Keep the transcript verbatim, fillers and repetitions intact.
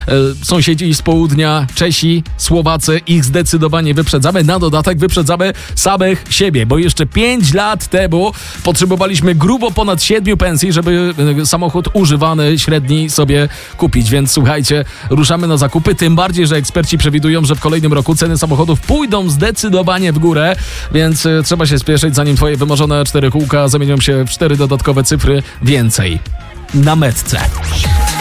Sąsiedzi z południa, Czesi, Słowacy, ich zdecydowanie wyprzedzamy. Na dodatek wyprzedzamy samych siebie, bo jeszcze pięć lat temu potrzebowaliśmy grubo ponad siedmiu pensji, żeby samochód używany średni sobie kupić. Więc słuchajcie, ruszamy na zakupy, tym bardziej, że eksperci przewidują, że w kolejnym roku ceny samochodów pójdą zdecydowanie w górę, więc trzeba się spieszyć, zanim twoje wymarzone cztery kółka zamienią się w cztery dodatkowe cyfry więcej na metce.